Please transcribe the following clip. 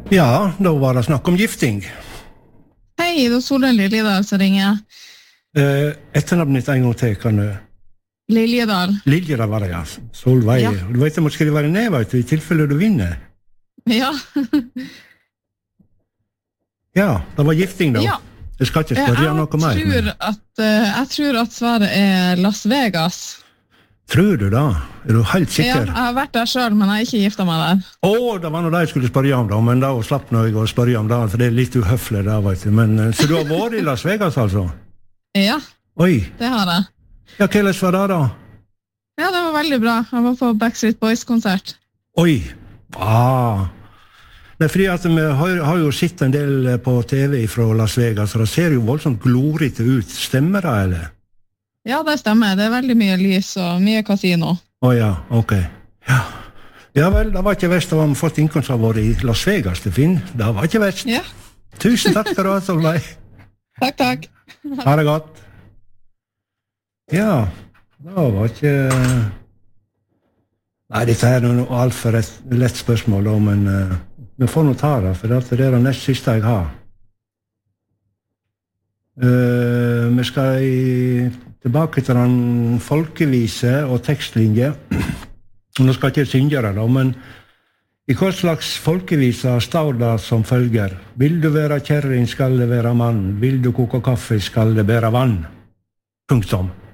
Ja, da var det snakk om gifting. Hei, det Solveig Liljedal som ringer. Etternavnet ditt en gang til, kan du? Liljedal. Liljedal var det, ja. Solveig. Ja. Du vet, jeg må skrive det ned, vet du, i tilfelle du vinner. Ja. Ja, det var gifting da. Ja. Jeg skal ikke spørre noe mer. Jeg tror at svaret Las Vegas. Tror du da? Er du helt sikker? Ja, jeg har vært der selv, men jeg har ikke giftet meg der. Det var noe det jeg skulle spørre om da, men da slapp jeg å spørre om det, for det er litt uhøflig da, vet du. Men, så du har vært i Las Vegas, altså? Ja, Oi. Det har jeg. Ja, hvordan var det da? Ja, det var veldig bra. Jeg var på Backstreet Boys-konsert. Oi. Nei, fordi at vi har jo sett en del på TV fra Las Vegas, og det ser jo voldsomt glorete ut. Stemmer det, eller? Ja, det stemmer. Det er veldig mye lys og mye kasino. Ja, ok. Ja vel, det var ikke verst å ha fått innkomst av våre i Las Vegas til Finn. Det var ikke verst. Ja. Tusen takk skal du ha, Solveig. Takk. Ha det godt. Ja, det var ikke... Nei, dette er noe alt for et lett spørsmål, men vi får nå ta det, for det er det nest siste jeg har. Vi skal tilbake til den folkevise og tekstlinje. Nå skal jeg ikke synge det da, men i hva slags folkevise står det som følger: Vil du være kjerring, skal det være mann. Vil du koke kaffe, skal det være vann. Punktum.